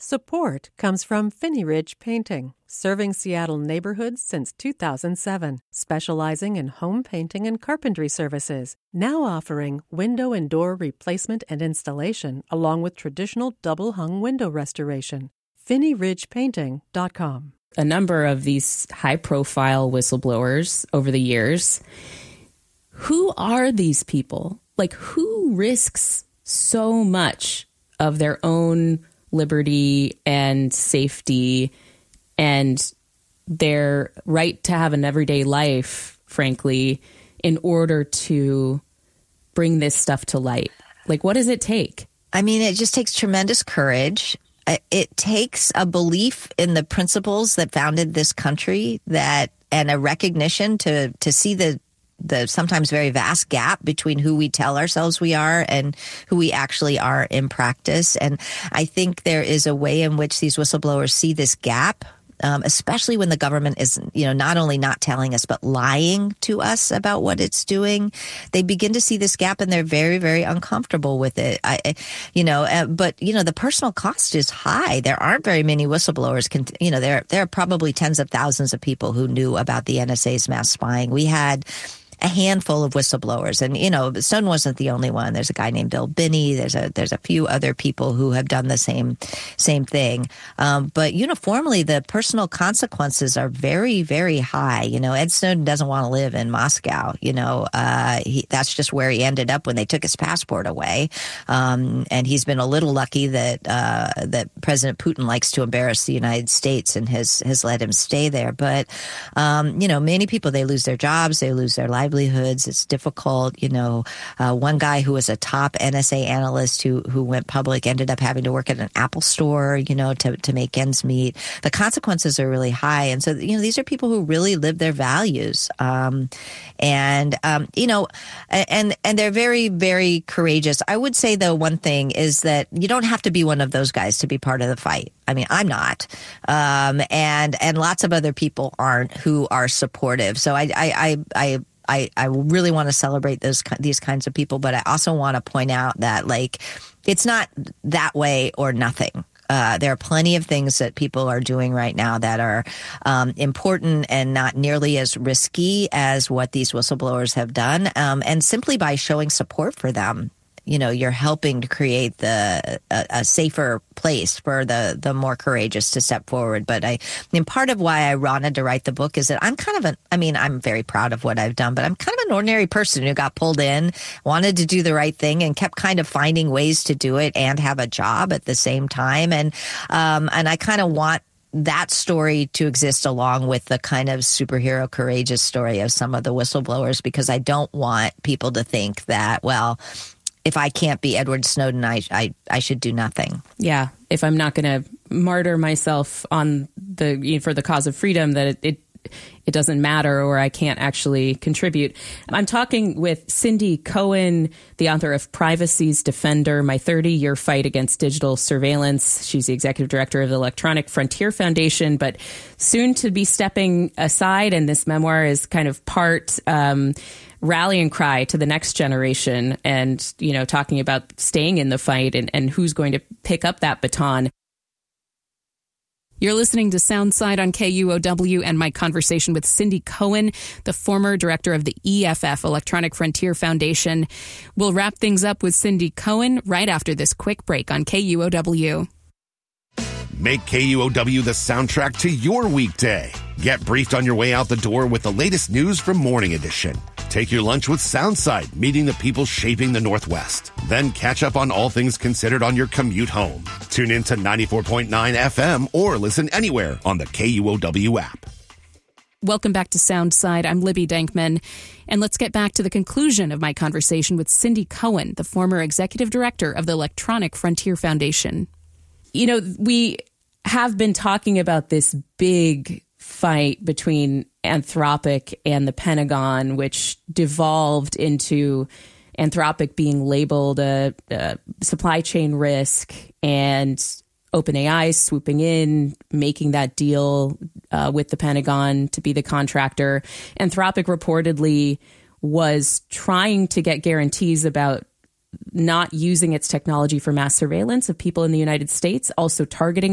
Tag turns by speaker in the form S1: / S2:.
S1: Support comes from Finney Ridge Painting, serving Seattle neighborhoods since 2007, specializing in home painting and carpentry services, now offering window and door replacement and installation along with traditional double-hung window restoration. FinneyRidgePainting.com.
S2: A number of these high-profile whistleblowers over the years. Who are these people? Like, who risks so much of their own liberty and safety and their right to have an everyday life, frankly, in order to bring this stuff to light? Like, what does it take?
S3: I mean, it just takes tremendous courage. It takes a belief in the principles that founded this country, and a recognition to see the sometimes very vast gap between who we tell ourselves we are and who we actually are in practice. And I think there is a way in which these whistleblowers see this gap, especially when the government is, not only not telling us, but lying to us about what it's doing. They begin to see this gap and they're very, very uncomfortable with it. But the personal cost is high. There aren't very many whistleblowers. There are probably tens of thousands of people who knew about the NSA's mass spying. We had a handful of whistleblowers, and Snowden wasn't the only one. There's a guy named Bill Binney. There's a few other people who have done the same thing. But uniformly, the personal consequences are very, very high. Ed Snowden doesn't want to live in Moscow. That's just where he ended up when they took his passport away. And he's been a little lucky that President Putin likes to embarrass the United States and has let him stay there. But many people, they lose their jobs, they lose their livelihoods. It's difficult. One guy who was a top NSA analyst who went public ended up having to work at an Apple store, to make ends meet. The consequences are really high. And so, these are people who really live their values. And they're very, very courageous. I would say, though, one thing is that you don't have to be one of those guys to be part of the fight. I mean, I'm not. And lots of other people aren't who are supportive. So I really want to celebrate these kinds of people, but I also want to point out that, it's not that way or nothing. There are plenty of things that people are doing right now that are important and not nearly as risky as what these whistleblowers have done. And simply by showing support for them, you're helping to create a safer place for the more courageous to step forward. But part of why I wanted to write the book is that I'm very proud of what I've done, but I'm kind of an ordinary person who got pulled in, wanted to do the right thing, and kept kind of finding ways to do it and have a job at the same time. And I kind of want that story to exist along with the kind of superhero courageous story of some of the whistleblowers, because I don't want people to think that, well, if I can't be Edward Snowden, I should do nothing. Yeah.
S2: If I'm not going to martyr myself on for the cause of freedom, that it doesn't matter, or I can't actually contribute. I'm talking with Cindy Cohen, the author of Privacy's Defender, My 30-Year Fight Against Digital Surveillance. She's the executive director of the Electronic Frontier Foundation, but soon to be stepping aside. And this memoir is kind of part rallying cry to the next generation and, talking about staying in the fight and who's going to pick up that baton.
S4: You're listening to Soundside on KUOW and my conversation with Cindy Cohen, the former director of the EFF, Electronic Frontier Foundation. We'll wrap things up with Cindy Cohen right after this quick break on KUOW.
S5: Make KUOW the soundtrack to your weekday. Get briefed on your way out the door with the latest news from Morning Edition. Take your lunch with Soundside, meeting the people shaping the Northwest. Then catch up on all things considered on your commute home. Tune in to 94.9 FM or listen anywhere on the KUOW app.
S4: Welcome back to Soundside. I'm Libby Dankman. And let's get back to the conclusion of my conversation with Cindy Cohen, the former executive director of the Electronic Frontier Foundation.
S2: We have been talking about this big fight between Anthropic and the Pentagon, which devolved into Anthropic being labeled a supply chain risk and OpenAI swooping in, making that deal with the Pentagon to be the contractor. Anthropic reportedly was trying to get guarantees about not using its technology for mass surveillance of people in the United States, also targeting